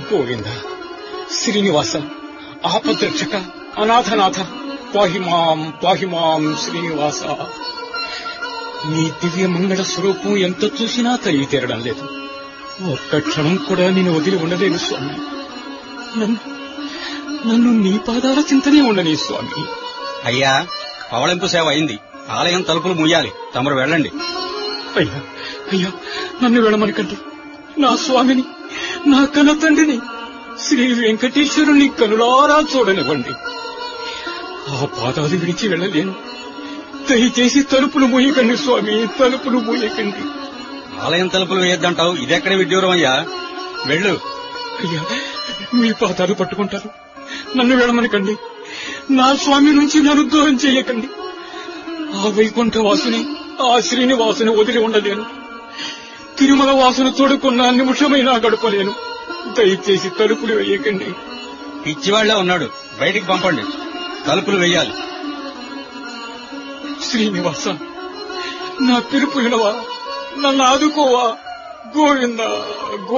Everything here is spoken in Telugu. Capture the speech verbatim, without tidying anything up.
గోవింద శ్రీనివాస ఆపద్రక్షక అనాథనాథ పాహిమాం పాహిమాం శ్రీనివాస. నీ దివ్య మంగళ స్వరూపం ఎంత చూసినా తల్లి తీరడం లేదు. ఒక్క క్షణం కూడా నేను వదిలి ఉండలేను స్వామి. నన్ను నన్ను నీ పాదాల చింతనే ఉండని స్వామి. అయ్యా, పవళింపు సేవ అయింది. ఆలయం తలుపులు మూయాలి. తమరు వెళ్ళండి. అయ్యా అయ్యా నన్ను వెళ్ళమనకండి. నా స్వామిని, నా కన్న తండ్రిని శ్రీ వెంకటేశ్వరుని కనులారా చూడనివ్వండి. ఆ పాదాలు విడిచి వెళ్ళలేను. దయచేసి తలుపులు మూయకండి స్వామి, తలుపులు మూయకండి. ఆలయం తలుపులు వేయొద్దంటావు, ఇదెక్కడ విడ్డూరం అయ్యా. వెళ్ళు. అయ్యా, మీ పాదాలు పట్టుకుంటారు. నన్ను వెళ్ళమనకండి. నా స్వామి నుంచి నన్ను దూరం చేయకండి. ఆ వైకుంఠ వాసుని, ఆ శ్రీనివాసుని వదిలి ఉండలేను. తిరుమల వాసును తోడుకున్న నిమిషమైనా గడపలేను. దయచేసి తలుపులు వేయకండి. పిచ్చివాళ్లా ఉన్నాడు, బయటికి పంపండి. తలుపులు వేయాలి. శ్రీనివాస, నా పిలుపు వినవా, నన్ను ఆదుకోవా. గోవింద